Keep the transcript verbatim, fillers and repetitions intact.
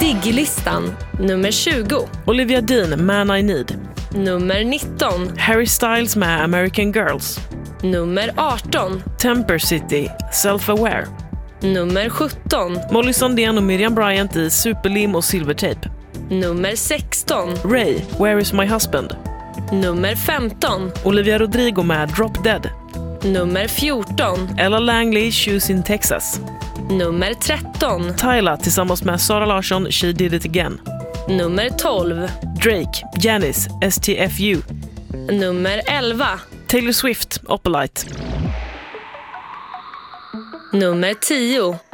Digglistan. Nummer tjugo. Olivia Dean, Man I Need. Nummer nitton. Harry Styles med American Girls. Nummer arton. Temper City, Self-Aware. Nummer sjutton. Molly Sandén och Miriam Bryant i Superlim och Silvertape. Nummer sexton. Ray, Where is my husband? Nummer femton. Olivia Rodrigo med Drop Dead. Nummer fjorton. Ella Langley, Shoes in Texas. Nummer tretton. Tyla tillsammans med Sara Larsson, She Did It Again. Nummer tolv. Drake, Janis, S T F U. Nummer elva. Taylor Swift, Opalite. Nummer tio.